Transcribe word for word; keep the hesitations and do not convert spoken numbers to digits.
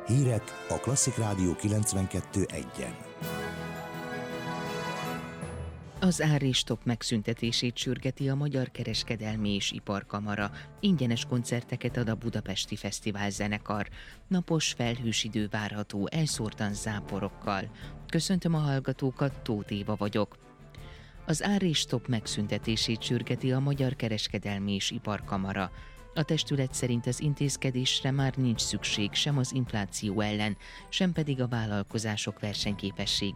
Hírek a Klasszik Rádió kilencvenkettő egyen. Az áristop megszüntetését sürgeti a Magyar Kereskedelmi és Iparkamara. Ingyenes koncerteket ad a Budapesti Fesztiválzenekar. Napos, felhős idő várható, elszórtan záporokkal. Köszöntöm a hallgatókat, Tóth Éva vagyok. Az áristop megszüntetését sürgeti a Magyar Kereskedelmi és Iparkamara. A testület szerint az intézkedésre már nincs szükség sem az infláció ellen, sem pedig a vállalkozások versenyképessége